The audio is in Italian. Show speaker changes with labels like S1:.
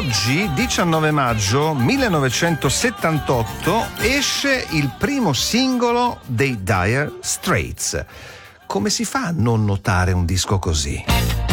S1: Oggi, 19 maggio 1978, esce il primo singolo dei Dire Straits. Come si fa a non notare un disco così?